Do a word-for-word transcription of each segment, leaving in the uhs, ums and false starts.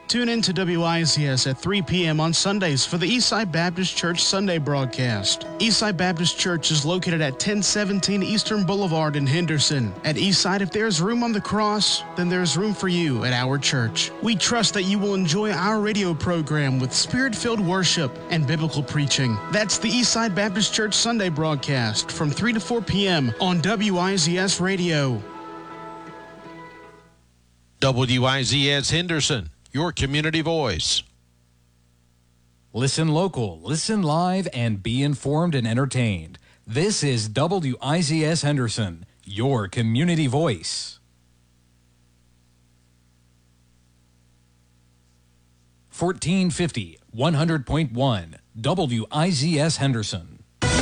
Tune in to W I Z S at three p.m. on Sundays for the Eastside Baptist Church Sunday broadcast. Eastside Baptist Church is located at ten seventeen Eastern Boulevard in Henderson. At Eastside, if there's room on the cross, then there's room for you at our church. We trust that you will enjoy our radio program with spirit-filled worship and biblical preaching. That's the Eastside Baptist Church Sunday broadcast from three to four p.m. on W I Z S Radio. W I Z S Henderson, your community voice. Listen local, listen live, and be informed and entertained. This is W I Z S Henderson, your community voice. fourteen fifty, one hundred point one, W I Z S Henderson.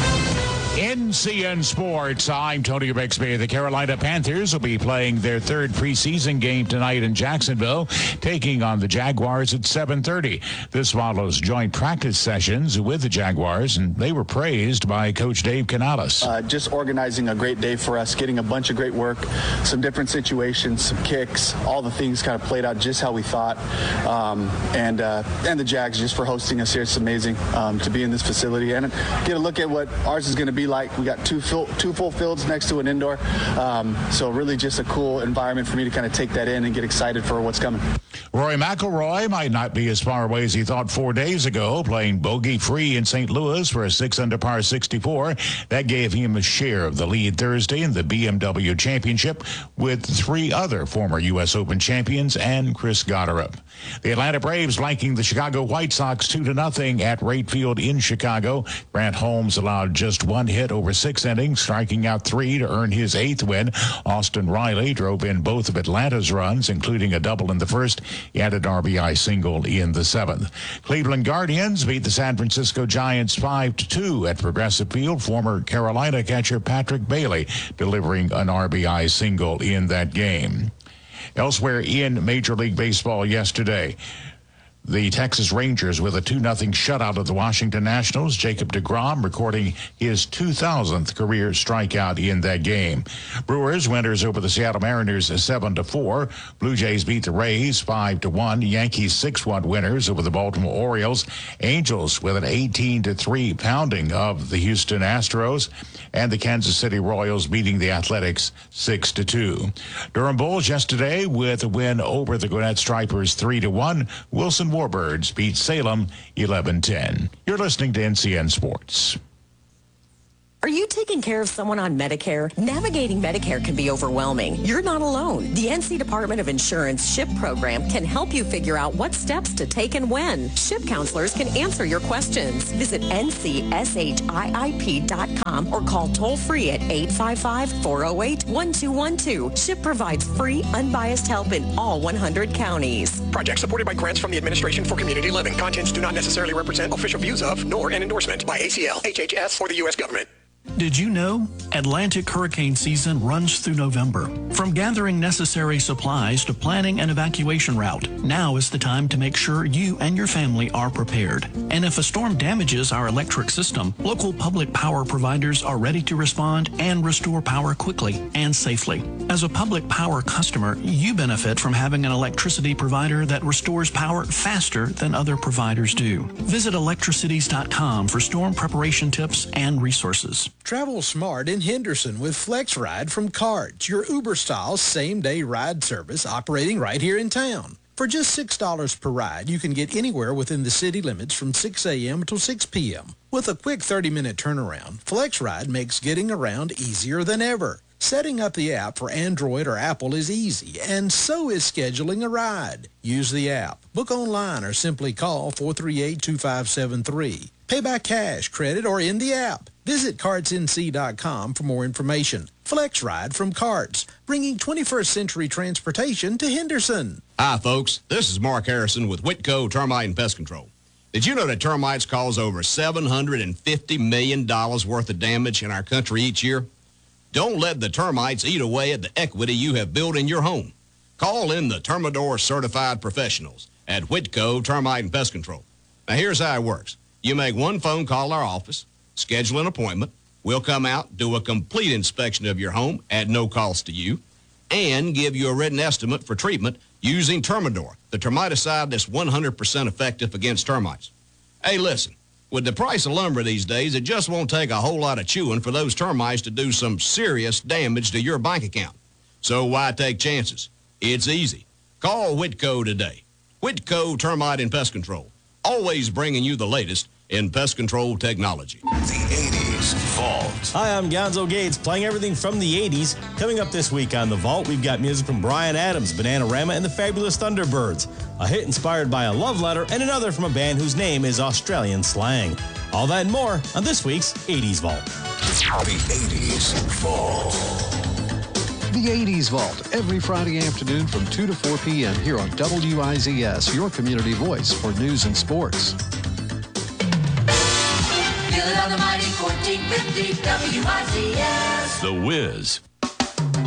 N C N Sports, I'm Tony Bixby. The Carolina Panthers will be playing their third preseason game tonight in Jacksonville, taking on the Jaguars at seven thirty. This follows joint practice sessions with the Jaguars, and they were praised by Coach Dave Canales. Uh, just organizing a great day for us, getting a bunch of great work, some different situations, some kicks, all the things kind of played out just how we thought. Um, and uh, and the Jags just for hosting us here. It's amazing um, to be in this facility and get a look at what ours is going to be like. We got two full, two full fields next to an indoor. Um, so really just a cool environment for me to kind of take that in and get excited for what's coming. Rory McIlroy might not be as far away as he thought four days ago, playing bogey-free in Saint Louis for a six under par sixty-four. That gave him a share of the lead Thursday in the B M W Championship with three other former U S Open champions and Chris Gotterup. The Atlanta Braves flanking the Chicago White Sox two to nothing at Wright Field in Chicago. Grant Holmes allowed just one hit over six innings, striking out three to earn his eighth win. Austin Riley drove in both of Atlanta's runs, including a double in the first and an R B I single in the seventh. Cleveland Guardians beat the San Francisco Giants five to two at Progressive Field. Former Carolina catcher Patrick Bailey delivering an R B I single in that game. Elsewhere in Major League Baseball yesterday, the Texas Rangers with a two nothing shutout of the Washington Nationals. Jacob deGrom recording his two thousandth career strikeout in that game. Brewers winners over the Seattle Mariners seven to four. Blue Jays beat the Rays five to one. Yankees six one winners over the Baltimore Orioles. Angels with an eighteen to three pounding of the Houston Astros. And the Kansas City Royals beating the Athletics six to two. Durham Bulls yesterday with a win over the Gwinnett Stripers three to one. Wilson Warbirds beat Salem eleven ten. You're listening to N C N Sports. Are you taking care of someone on Medicare? Navigating Medicare can be overwhelming. You're not alone. The N C Department of Insurance SHIP program can help you figure out what steps to take and when. SHIP counselors can answer your questions. Visit N C S H I I P dot com or call toll-free at eight five five, four oh eight, one two one two. SHIP provides free, unbiased help in all one hundred counties. Project supported by grants from the Administration for Community Living. Contents do not necessarily represent official views of, nor an endorsement by A C L, H H S, or the U S government. Did you know Atlantic hurricane season runs through November? From gathering necessary supplies to planning an evacuation route, now is the time to make sure you and your family are prepared. And if a storm damages our electric system, local public power providers are ready to respond and restore power quickly and safely. As a public power customer, you benefit from having an electricity provider that restores power faster than other providers do. Visit electricities dot com for storm preparation tips and resources. Travel smart in Henderson with FlexRide from Cards, your Uber-style same-day ride service operating right here in town. For just six dollars per ride, you can get anywhere within the city limits from six a.m. until six p.m. With a quick thirty-minute turnaround, FlexRide makes getting around easier than ever. Setting up the app for Android or Apple is easy, and so is scheduling a ride. Use the app, book online, or simply call four three eight, two five seven three. Pay by cash, credit, or in the app. Visit cards N C dot com for more information. FlexRide from Cards, bringing twenty-first century transportation to Henderson. Hi, folks. This is Mark Harrison with Whitco Termite and Pest Control. Did you know that termites cause over seven hundred fifty million dollars worth of damage in our country each year? Don't let the termites eat away at the equity you have built in your home. Call in the Termidor certified professionals at Whitco Termite and Pest Control. Now, here's how it works. You make one phone call to our office, schedule an appointment. We'll come out, do a complete inspection of your home at no cost to you, and give you a written estimate for treatment using Termidor, the termiticide that's one hundred percent effective against termites. Hey, listen, with the price of lumber these days, it just won't take a whole lot of chewing for those termites to do some serious damage to your bank account. So why take chances? It's easy. Call Whitco today. Whitco Termite and Pest Control, always bringing you the latest in pest control technology. The eighties Vault. Hi, I'm Gonzo Gates, playing everything from the eighties. Coming up this week on The Vault, we've got music from Bryan Adams, Bananarama, and the Fabulous Thunderbirds, a hit inspired by a love letter, and another from a band whose name is Australian Slang. All that and more on this week's eighties Vault. The eighties Vault. The eighties Vault, every Friday afternoon from two to four p.m. here on W I Z S, your community voice for news and sports. Feel it on the mighty fourteen fifty W I Z S. The Wiz.